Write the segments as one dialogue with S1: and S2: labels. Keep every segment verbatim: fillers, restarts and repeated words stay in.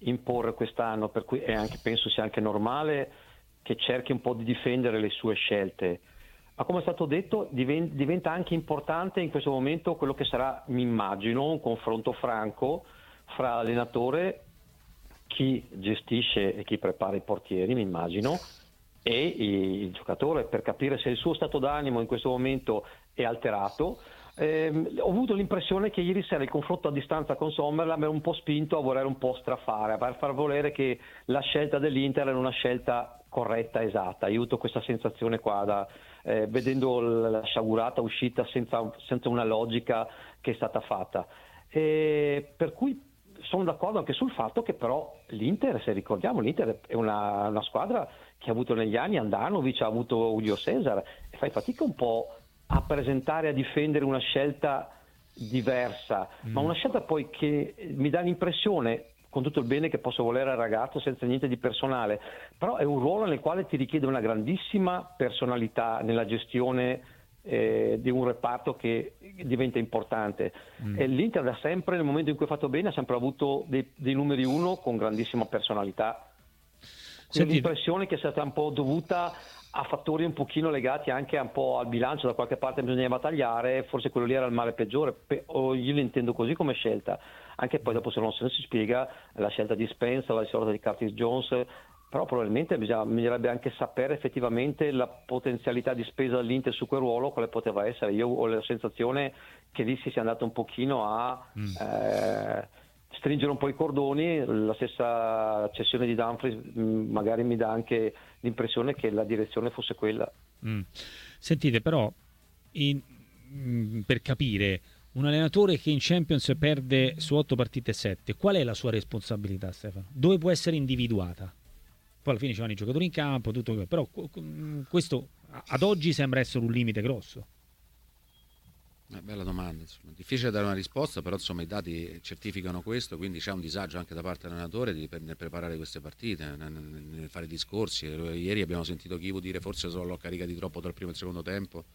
S1: imporre quest'anno, per cui è anche, penso sia anche normale che cerchi un po' di difendere le sue scelte. Ma come è stato detto, diventa anche importante in questo momento quello che sarà, mi immagino, un confronto franco fra allenatore, chi gestisce e chi prepara i portieri, mi immagino, e il giocatore, per capire se il suo stato d'animo in questo momento è alterato. Eh, ho avuto l'impressione che ieri sera il confronto a distanza con Sunderland mi ha un po' spinto a voler un po' strafare, a far volere che la scelta dell'Inter era una scelta corretta, esatta. Io ho avuto questa sensazione qua, da, eh, vedendo la sciagurata uscita senza, senza una logica che è stata fatta. E per cui sono d'accordo anche sul fatto che però l'Inter, se ricordiamo, l'Inter è una, una squadra che ha avuto negli anni Andanovic, ha avuto Julio Cesar, e fai fatica un po' a presentare, a difendere una scelta diversa, mm. ma una scelta poi che mi dà l'impressione, con tutto il bene che posso volere al ragazzo senza niente di personale, però è un ruolo nel quale ti richiede una grandissima personalità nella gestione eh, di un reparto che diventa importante. Mm. E l'Inter da sempre, nel momento in cui ha fatto bene, ha sempre avuto dei, dei numeri uno con grandissima personalità. Quindi l'impressione che sia stata un po' dovuta a fattori un pochino legati anche un po' al bilancio, da qualche parte bisognava tagliare, forse quello lì era il male peggiore, o io l'intendo così come scelta, anche poi dopo se non se ne si spiega la scelta di Spence, la scelta di Curtis Jones, però probabilmente bisogna, bisognerebbe anche sapere effettivamente la potenzialità di spesa dell'Inter su quel ruolo, quale poteva essere. Io ho la sensazione che lì si sia andato un pochino a mm. eh, stringere un po' i cordoni. La stessa cessione di Dumfries mh, magari mi dà anche l'impressione che la direzione fosse quella.
S2: Mm. Sentite, però in, mh, per capire, un allenatore che in Champions perde su otto partite e sette, qual è la sua responsabilità, Stefano? Dove può essere individuata? Poi alla fine ci vanno i giocatori in campo, tutto, però questo ad oggi sembra essere un limite grosso.
S3: Una bella domanda, insomma. Difficile dare una risposta, però insomma i dati certificano questo, quindi c'è un disagio anche da parte dell'allenatore di, nel preparare queste partite, nel, nel fare discorsi. Ieri abbiamo sentito Chivu dire forse solo l'ho caricati troppo tra il primo e il secondo tempo.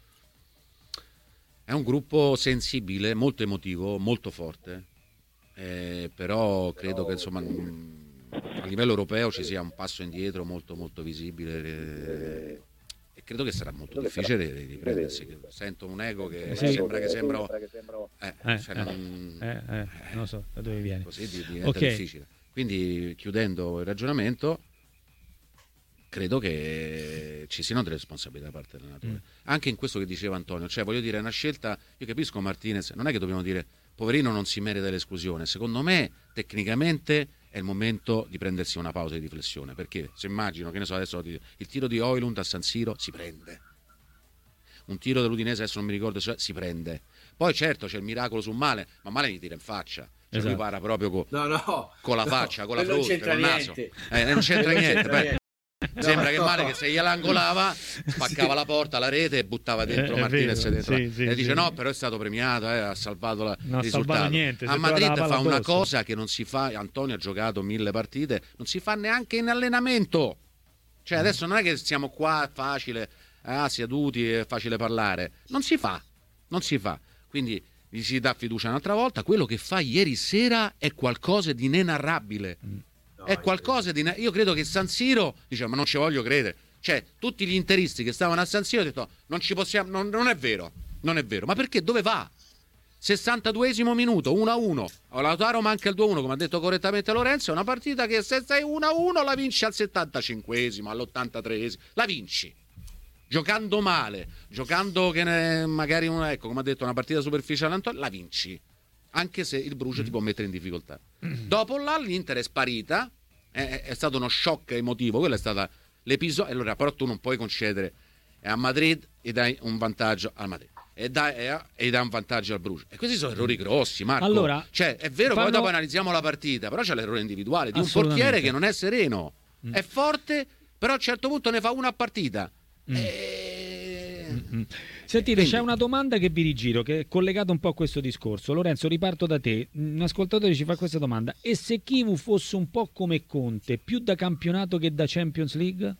S3: È un gruppo sensibile, molto emotivo, molto forte, eh, però credo che insomma a livello europeo ci sia un passo indietro molto molto visibile. Eh, E credo che sarà molto difficile riprendersi. Sento un ego che sì. sembra che sembra eh,
S2: eh,
S3: cioè
S2: eh,
S3: non...
S2: eh, eh, non so da dove viene.
S3: Così diventa
S2: okay.
S3: difficile. Quindi chiudendo il ragionamento, credo che ci siano delle responsabilità da parte dell'allenatore. Mm. Anche in questo che diceva Antonio, cioè voglio dire, è una scelta, io capisco Martinez, non è che dobbiamo dire poverino non si merita l'esclusione. Secondo me tecnicamente è il momento di prendersi una pausa di riflessione, perché se immagino, che ne so adesso, il tiro di Højlund a San Siro si prende, un tiro dell'Udinese adesso non mi ricordo, cioè, si prende, poi certo c'è il miracolo su Male, ma Male gli tira in faccia, cioè esatto. lui para proprio co,
S4: no, no,
S3: con la
S4: no,
S3: faccia, con la fronte, con il naso,
S4: eh,
S3: non c'entra
S4: non
S3: niente,
S4: c'entra niente.
S3: Sembra
S4: no,
S3: che Male che se gliela angolava spaccava sì. la porta, la rete e buttava dentro
S2: eh,
S3: Martinez
S2: vero,
S3: dentro.
S2: Sì, sì,
S3: e dice
S2: sì.
S3: no, però è stato premiato, eh, ha salvato la,
S2: non
S3: il risultato.
S2: Niente,
S3: a Madrid fa una cosa che non si fa, Antonio ha giocato mille partite, non si fa neanche in allenamento. Cioè adesso non è che siamo qua facile, ah, seduti, è facile parlare. Non si fa, non si fa. Quindi gli si dà fiducia un'altra volta. Quello che fa ieri sera è qualcosa di inenarrabile. Mm. È qualcosa di... Io credo che San Siro, dice, ma non ci voglio credere. Cioè, tutti gli interisti che stavano a San Siro hanno detto, non ci possiamo, non, non è vero, non è vero. Ma perché? Dove va? sessantaduesimo minuto, uno a uno. Lautaro manca il due a uno, come ha detto correttamente Lorenzo, è una partita che se sei uno a uno la vinci al settantacinquesimo, all'ottantatreesimo, la vinci. Giocando male, giocando che ne, magari, una, ecco, come ha detto, una partita superficiale Antonio, la vinci. Anche se il Bruges mm. ti può mettere in difficoltà. Mm. Dopo là l'Inter è sparita, è, è stato uno shock emotivo, quello è stato l'episodio. Allora, però tu non puoi concedere, è a Madrid e dai un vantaggio al Madrid e dai, e dai un vantaggio al Bruges. E questi sono errori grossi, Marco.
S2: Allora,
S3: cioè, è vero,
S2: fanno...
S3: poi dopo analizziamo la partita, però c'è l'errore individuale di un portiere che non è sereno, mm. è forte, però a un certo punto ne fa una a partita. Mm. E...
S2: Mm-hmm. Sentite, quindi... c'è una domanda che vi rigiro, che è collegata un po' a questo discorso. Lorenzo, riparto da te. Un ascoltatore ci fa questa domanda: e se Chivu fosse un po' come Conte, più da campionato che da Champions League?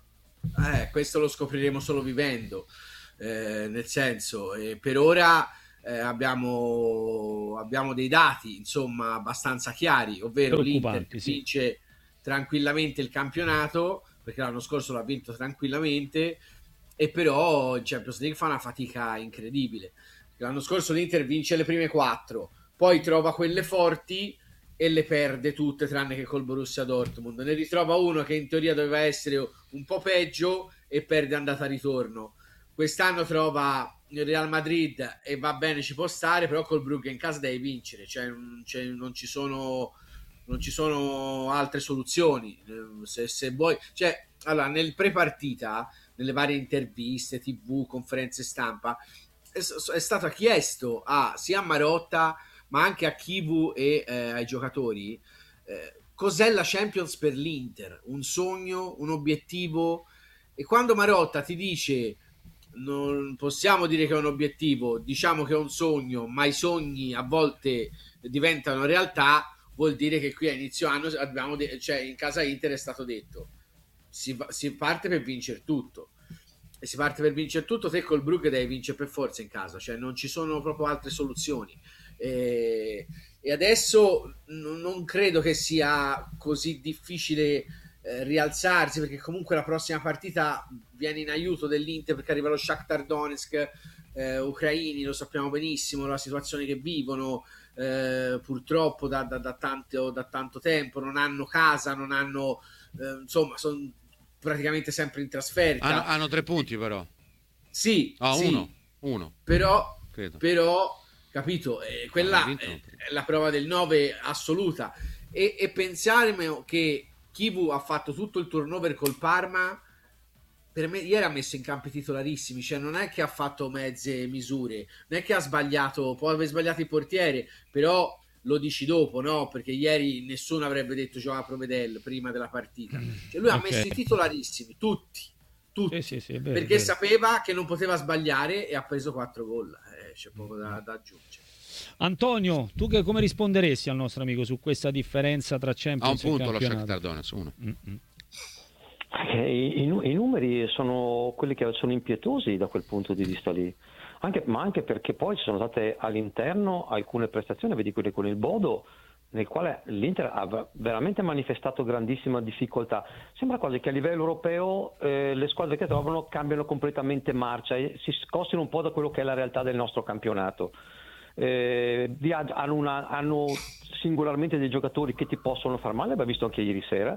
S4: Eh, questo lo scopriremo solo vivendo, eh, nel senso, eh, per ora eh, abbiamo, abbiamo dei dati insomma abbastanza chiari, ovvero l'Inter
S2: sì.
S4: vince tranquillamente il campionato, perché l'anno scorso l'ha vinto tranquillamente, e però in Champions League fa una fatica incredibile. L'anno scorso l'Inter vince le prime quattro, poi trova quelle forti e le perde tutte tranne che col Borussia Dortmund. Ne ritrova uno che in teoria doveva essere un po' peggio e perde andata ritorno. Quest'anno trova il Real Madrid e va bene, ci può stare, però col Brugge in casa devi vincere, cioè non, cioè, non ci sono non ci sono altre soluzioni. Se, se vuoi, cioè, allora, nel pre-partita, nelle varie interviste, tivù, conferenze stampa, è, è stato chiesto a, sia a Marotta ma anche a Chivu e eh, ai giocatori eh, cos'è la Champions per l'Inter, un sogno, un obiettivo. E quando Marotta ti dice non possiamo dire che è un obiettivo, diciamo che è un sogno, ma i sogni a volte diventano realtà, vuol dire che qui a inizio anno abbiamo de- cioè in casa Inter è stato detto si, va- si parte per vincere tutto, e si parte per vincere tutto. Te col Brugge devi vincere per forza in casa, cioè non ci sono proprio altre soluzioni, e, e adesso n- non credo che sia così difficile eh, rialzarsi, perché comunque la prossima partita viene in aiuto dell'Inter, perché arriva lo Shakhtar Donetsk, eh, ucraini, lo sappiamo benissimo la situazione che vivono, eh, purtroppo da, da, da, tanto, da tanto tempo, non hanno casa, non hanno eh, insomma sono praticamente sempre in trasferta.
S3: Hanno, hanno tre punti però.
S4: Sì,
S3: Ah,
S4: sì,
S3: uno, uno.
S4: però,
S3: Credo.
S4: però capito, eh, quella
S3: No,
S4: è, è la prova del nove assoluta, e, e pensare che Chivu ha fatto tutto il turnover col Parma. Per me ieri ha messo in campo i titolarissimi, cioè non è che ha fatto mezze misure, non è che ha sbagliato, può aver sbagliato il portiere, però lo dici dopo, no? Perché ieri nessuno avrebbe detto giocava Provedel prima della partita, cioè lui okay. ha messo i titolarissimi, tutti, tutti, sì, sì, sì, è vero, perché è vero. Sapeva che non poteva sbagliare e ha preso quattro gol, eh, c'è poco da, da aggiungere.
S2: Antonio, tu che come risponderesti al nostro amico su questa differenza tra Champions e campionato?
S3: A un punto lo Shakhtar Donetsk, uno.
S2: Mm-mm.
S1: I, i, I numeri sono quelli che sono impietosi da quel punto di vista lì, anche, ma anche perché poi ci sono state all'interno alcune prestazioni, vedi quelle con il Bodo, nel quale l'Inter ha veramente manifestato grandissima difficoltà. Sembra quasi che a livello europeo eh, le squadre che trovano cambiano completamente marcia e si scostino un po' da quello che è la realtà del nostro campionato. Eh, hanno, una, hanno singolarmente dei giocatori che ti possono far male, abbiamo visto anche ieri sera,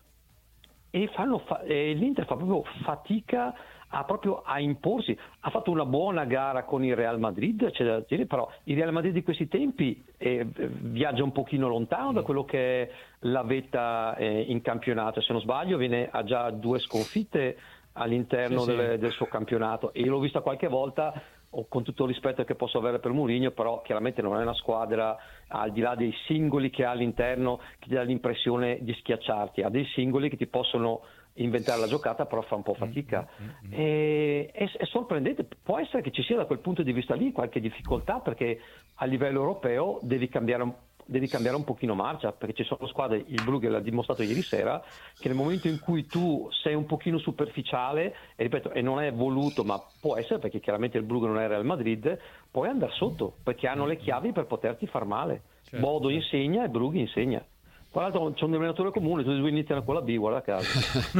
S1: e, fanno fa- e l'Inter fa proprio fatica a, proprio a imporsi. Ha fatto una buona gara con il Real Madrid, c'è da dire, però il Real Madrid di questi tempi eh, viaggia un pochino lontano da quello che è la vetta eh, in campionato, se non sbaglio viene, ha già due sconfitte all'interno sì, del, sì. del suo campionato, e io l'ho vista qualche volta, con tutto il rispetto che posso avere per Mourinho, però chiaramente non è una squadra, al di là dei singoli che ha all'interno, che ti dà l'impressione di schiacciarti, ha dei singoli che ti possono inventare la giocata, però fa un po' fatica. Mm-hmm. E, è, è sorprendente, può essere che ci sia da quel punto di vista lì qualche difficoltà, perché a livello europeo devi cambiare un devi cambiare un pochino marcia, perché ci sono squadre, il Brugge l'ha dimostrato ieri sera, che nel momento in cui tu sei un pochino superficiale, e ripeto, e non è voluto, ma può essere perché chiaramente il Brugge non è Real Madrid, puoi andare sotto, perché hanno le chiavi per poterti far male. Certo, Bodo certo. insegna e Brugge insegna. Tra l'altro c'è un denominatore comune, tutti e due iniziano con la B, guarda caso.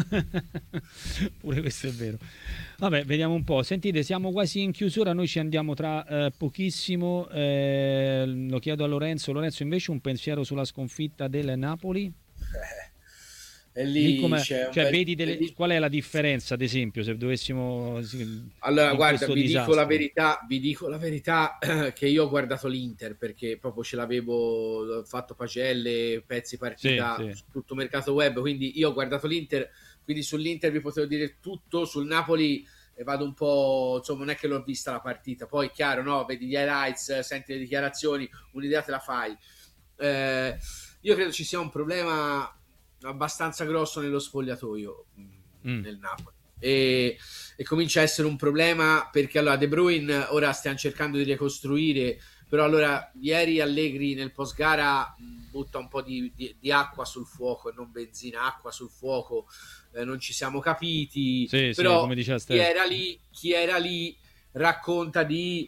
S2: Pure questo è vero. Vabbè, vediamo un po'. Sentite, siamo quasi in chiusura, noi ci andiamo tra eh, pochissimo. Eh, lo chiedo a Lorenzo. Lorenzo, invece un pensiero sulla sconfitta del Napoli?
S4: Eh. E lì, lì
S2: cioè,
S4: bel...
S2: vedi delle... lì... qual è la differenza, ad esempio, se dovessimo
S4: allora guarda, vi disastro. dico la verità vi dico la verità che io ho guardato l'Inter perché proprio ce l'avevo fatto pagelle, pezzi partita sì, sì. su tutto mercato web, quindi io ho guardato l'Inter, quindi sull'Inter vi potevo dire tutto, sul Napoli e vado un po', insomma, non è che l'ho vista la partita, poi chiaro, no, vedi gli highlights, senti le dichiarazioni, un'idea te la fai. Eh, io credo ci sia un problema abbastanza grosso nello spogliatoio mm. nel Napoli, e, e comincia a essere un problema perché allora De Bruyne ora stiamo cercando di ricostruire, però allora ieri Allegri nel post gara butta un po' di, di, di acqua sul fuoco e non benzina, acqua sul fuoco, eh, non ci siamo capiti,
S2: sì,
S4: però
S2: sì, come
S4: chi era lì chi era lì racconta di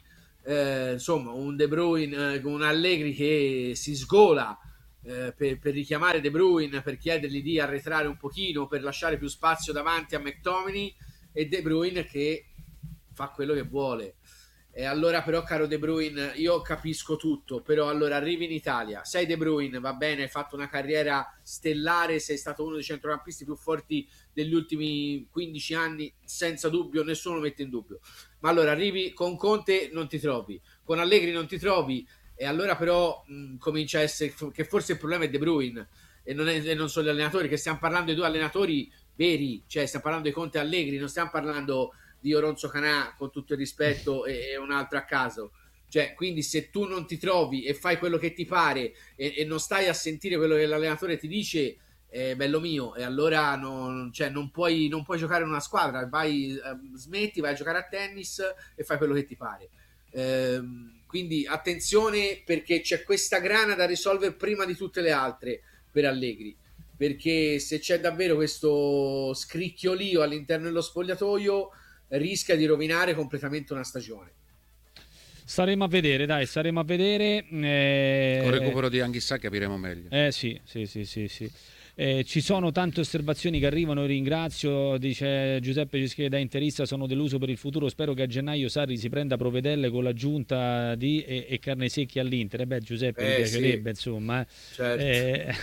S4: eh, insomma un De Bruyne, eh, un Allegri che si sgola eh, per, per richiamare De Bruyne, per chiedergli di arretrare un pochino, per lasciare più spazio davanti a McTominay, e De Bruyne che fa quello che vuole. E allora però, caro De Bruyne, io capisco tutto, però allora arrivi in Italia, sei De Bruyne, va bene, hai fatto una carriera stellare, sei stato uno dei centrocampisti più forti degli ultimi quindici anni, senza dubbio, nessuno lo mette in dubbio. Ma allora arrivi con Conte, non ti trovi, con Allegri non ti trovi, e allora però mh, comincia a essere che forse il problema è De Bruyne e non, è, e non sono gli allenatori, che stiamo parlando di due allenatori veri, cioè stiamo parlando di Conte e Allegri, non stiamo parlando di Oronzo Canà, con tutto il rispetto, e, e un altro a caso. Cioè, quindi se tu non ti trovi e fai quello che ti pare e, e non stai a sentire quello che l'allenatore ti dice, eh, bello mio, e allora non, cioè, non, puoi, non puoi giocare in una squadra, vai, eh, smetti, vai a giocare a tennis e fai quello che ti pare. Ehm, quindi attenzione, perché c'è questa grana da risolvere prima di tutte le altre per Allegri, perché se c'è davvero questo scricchiolio all'interno dello spogliatoio rischia di rovinare completamente una stagione.
S2: Staremo a vedere, dai, staremo a vedere. Eh...
S3: Con il recupero di Anghissà capiremo meglio.
S2: Eh sì, sì, sì, sì, sì. Eh, ci sono tante osservazioni che arrivano, ringrazio, dice Giuseppe Cischieri da interista, sono deluso per il futuro, spero che a gennaio Sarri si prenda provvedelle con l'aggiunta di e, e carne secchi all'Inter. E beh, Giuseppe,
S4: eh,
S2: mi piacerebbe,
S4: sì.
S2: insomma. Eh.
S4: Certo.
S2: Eh,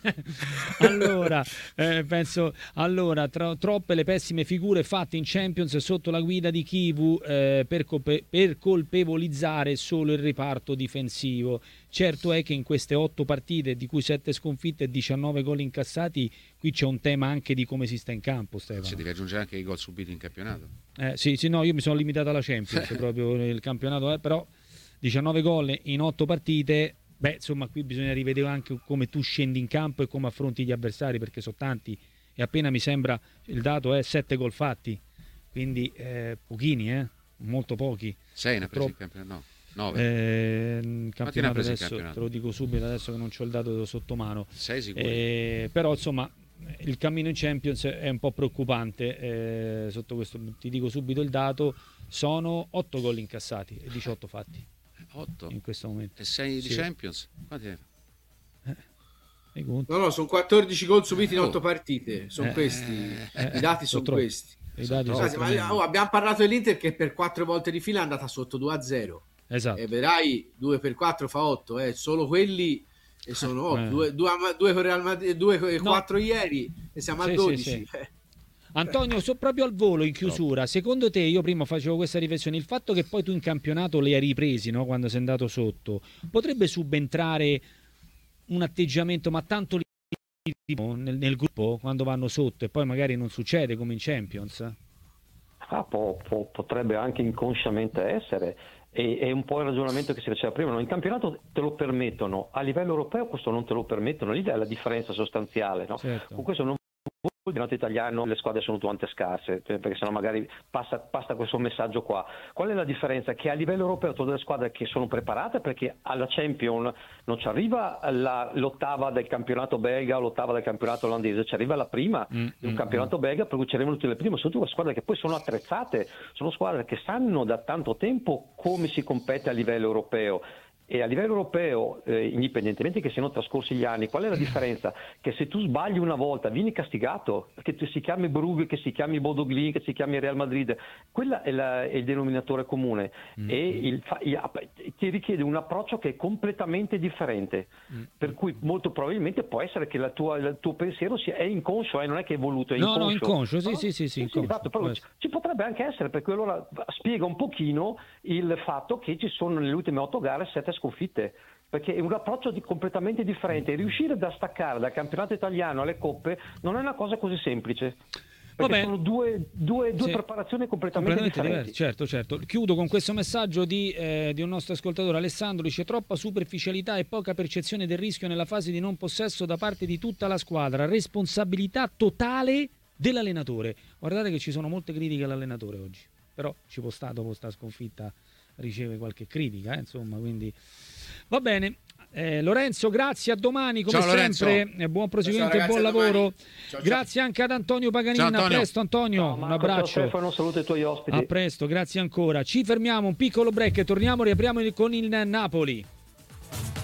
S2: allora, eh, penso, allora tra, troppe le pessime figure fatte in Champions sotto la guida di Kivu eh, per, cope, per colpevolizzare solo il riparto difensivo. Certo è che in queste otto partite, di cui sette sconfitte e diciannove gol incassati, qui c'è un tema anche di come si sta in campo, Stefano.
S3: Si devi aggiungere anche i gol subiti in campionato.
S2: Eh, sì, sì, no, io mi sono limitato alla Champions, proprio il campionato, eh, però diciannove gol in otto partite, beh, insomma, qui bisogna rivedere anche come tu scendi in campo e come affronti gli avversari, perché sono tanti, e appena mi sembra, il dato è sette gol fatti, quindi eh, pochini, eh, molto pochi.
S3: sei ne ha presi in campionato, no. nove.
S2: Eh, campionato adesso,
S3: campionato?
S2: te lo dico subito adesso che non c'ho il dato sotto mano.
S3: sei sicuri?
S2: Eh, però insomma il cammino in Champions è un po' preoccupante, eh, sotto questo ti dico subito il dato, sono otto gol incassati e diciotto fatti.
S3: otto?
S2: In questo momento.
S3: E sei
S2: sì.
S3: di Champions? Quanti ne
S2: eh,
S4: no, no, sono quattordici gol subiti in otto
S3: oh.
S4: partite, sono
S3: eh,
S4: questi,
S3: eh,
S4: i dati sono, sono questi.
S2: I dati
S4: sono
S2: sono
S4: ma, oh, abbiamo parlato dell'Inter che per quattro volte di fila è andata sotto due a zero.
S2: Esatto.
S4: E vedrai due per quattro fa otto, eh. Solo quelli e sono otto, eh. due con Real Madrid, due con quattro no. ieri e siamo
S2: sì,
S4: a dodici.
S2: Sì, sì. Antonio, so proprio al volo in chiusura, secondo te, io prima facevo questa riflessione, il fatto che poi tu in campionato le hai ripresi, no, quando sei andato sotto, potrebbe subentrare un atteggiamento ma tanto nel, nel gruppo quando vanno sotto e poi magari non succede come in Champions?
S1: Ah, può, può, potrebbe anche inconsciamente essere. È un po' il ragionamento che si faceva prima, no? In campionato te lo permettono, a livello europeo questo non te lo permettono, lì è la differenza sostanziale, no?
S2: Certo.
S1: Con questo non vuol dire che nel campionato italiano le squadre sono tutte scarse, perché sennò magari passa, passa questo messaggio qua. Qual è la differenza? Che a livello europeo sono delle squadre che sono preparate, perché alla Champions non ci arriva la, l'ottava del campionato belga o l'ottava del campionato olandese, ci arriva la prima mm, di un mm, campionato mm. belga, per cui ci arrivano tutte le prime, sono tutte squadre che poi sono attrezzate, sono squadre che sanno da tanto tempo come si compete a livello europeo. E a livello europeo, eh, indipendentemente che siano trascorsi gli anni, qual è la differenza? Che se tu sbagli una volta vieni castigato, che tu si chiami Brugge, che si chiami Bodo Glimt, che si chiami Real Madrid, quello è, è il denominatore comune mm-hmm. e il, ti richiede un approccio che è completamente differente, mm-hmm. per cui molto probabilmente può essere che la tua, il tuo pensiero sia, è inconscio, eh, non è che è voluto, è
S2: no,
S1: inconscio.
S2: No, inconscio, sì,
S1: no?
S2: sì, sì, sì, inconscio.
S1: Sì, esatto, però ci, ci potrebbe anche essere, perché allora spiega un pochino il fatto che ci sono nelle ultime otto gare sette sconfitte, perché è un approccio di, completamente differente, e riuscire da staccare dal campionato italiano alle coppe non è una cosa così semplice, perché Vabbè. sono due, due, due sì. preparazioni completamente, completamente differenti.
S2: Certo, certo. Chiudo con questo messaggio di, eh, di un nostro ascoltatore, Alessandro, dice: troppa superficialità e poca percezione del rischio nella fase di non possesso da parte di tutta la squadra, responsabilità totale dell'allenatore. Guardate che ci sono molte critiche all'allenatore oggi, però ci può stare, dopo sta sconfitta riceve qualche critica, eh, insomma, quindi va bene. Eh, Lorenzo, grazie, a domani come
S3: Ciao,
S2: sempre, eh, buon proseguimento e buon lavoro. Ciao, grazie ciao. Anche ad Antonio Paganina. Ciao, Antonio. A presto Antonio,
S1: ciao, Marco,
S2: un abbraccio.
S1: Ciao Stefano, saluto i tuoi ospiti.
S2: A presto, grazie ancora. Ci fermiamo, un piccolo break e torniamo, riapriamo con il Napoli.